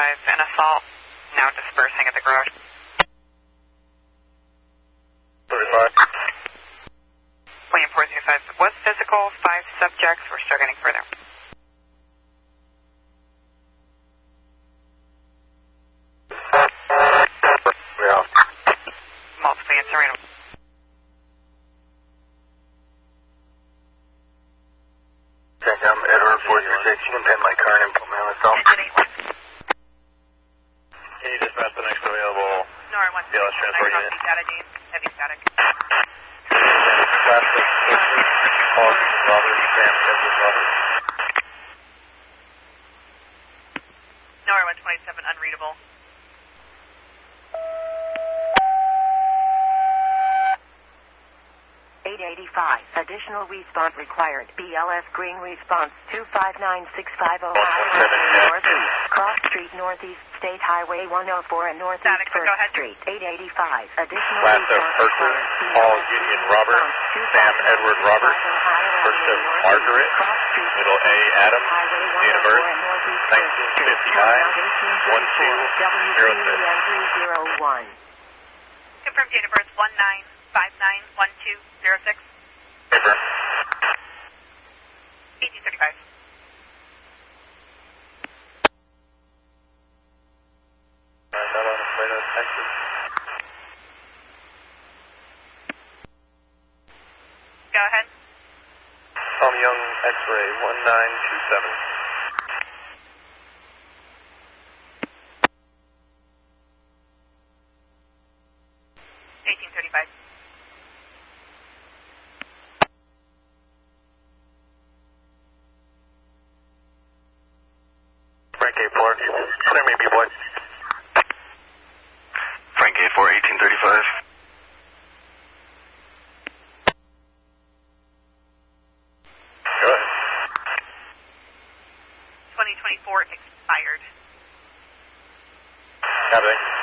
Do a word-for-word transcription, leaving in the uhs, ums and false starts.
thirty-five, an assault, now dispersing at the garage. thirty-five. William four zero five was physical, five subjects, we're still getting further. Yeah. Multiple in Sereno. I'm Edward four zero six, you can pin my car and put me on the cell. Can you dispatch the next available Nora one. B L S transport unit? Data Dean, heavy static. Dispatch the Paul Robert, Sam, Edward Robert. Nora one twenty-seven, unreadable. eight eighty-five, additional response required. B L S Green response two five nine six five zero Northeast, Cross Street Northeast, State Highway one oh four and Northeast Static, First go ahead. Street, eight eighty-five, additional Class of response First required. Paul Union Robert, Sam Edward Robert, First of Margaret, Middle A Adam, date of birth nineteen fifty-nine, one two zero six. Confirmed date of birth one nine five nine one two zero six. Paper. eighteen thirty-five. I'm not on the Plano, Texas. Go ahead. Tom Young, X-ray one nine two seven. eighteen thirty-five. Frank eight four. Clear me, B-boy. Frank eight four, eighteen thirty-five. Go ahead. twenty twenty-four expired. Copy.